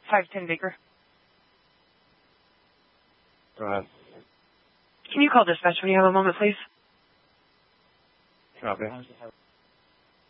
510 Baker. Go ahead. Can you call dispatch when you have a moment, please? Copy.